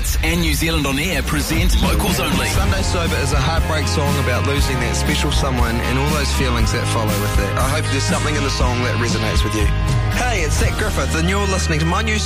Hits and New Zealand On Air present Locals Only. Sunday Sober is a heartbreak song about losing that special someone and all those feelings that follow with that. I hope there's something in the song that resonates with you. Hey, it's Zach Griffith and you're listening to my new